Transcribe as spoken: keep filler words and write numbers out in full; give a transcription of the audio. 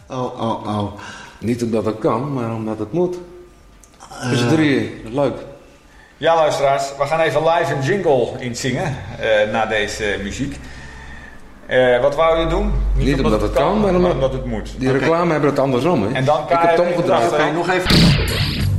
Oh, oh, oh. Niet omdat het kan, maar omdat het moet. Met z'n drieën, leuk. Ja, luisteraars, we gaan even live een jingle inzingen uh, na deze uh, muziek. Uh, wat wou je doen? Niet, Niet omdat, omdat het kan, kan maar omdat, omdat het moet. Die okay. reclame hebben het andersom, hè? En dan ik heb Tom gedragen. Oké, nog even...